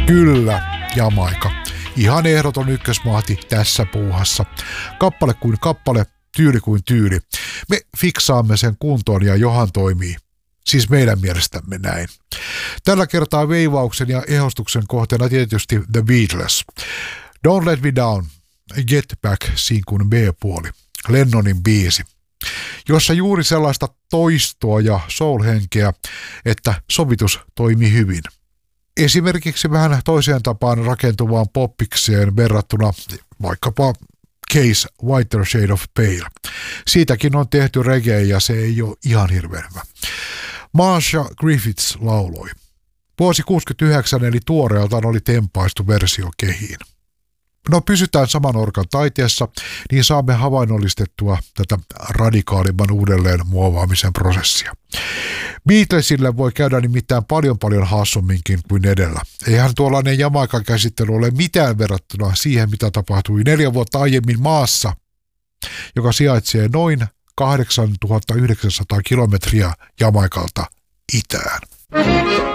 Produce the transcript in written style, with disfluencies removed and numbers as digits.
Kyllä, Jamaika. Ihan ehdoton ykkösmahti tässä puuhassa. Kappale kuin kappale, tyyli kuin tyyli. Me fiksaamme sen kuntoon ja Johan toimii. Siis meidän mielestämme näin. Tällä kertaa veivauksen ja ehostuksen kohteena tietysti The Beatles. Don't Let Me Down, Get Back-sinkun B-puoli, Lennonin biisi, jossa juuri sellaista toistoa ja soul-henkeä, että sovitus toimi hyvin. Esimerkiksi vähän toiseen tapaan rakentuvaan poppikseen verrattuna vaikkapa Case Whiter Shade of Pale. Siitäkin on tehty reggae ja se ei ole ihan hirveän hyvä. Marcia Griffiths lauloi. Vuosi 1969 eli tuoreeltaan oli tempaistu versio kehiin. No pysytään saman orkan taiteessa, niin saamme havainnollistettua tätä radikaalimman uudelleen muovaamisen prosessia. Beatlesille voi käydä nimittäin paljon hassumminkin kuin edellä. Eihän tuollainen Jamaikan käsittely ole mitään verrattuna siihen, mitä tapahtui 4 vuotta aiemmin maassa, joka sijaitsee noin 8900 kilometriä Jamaikalta itään.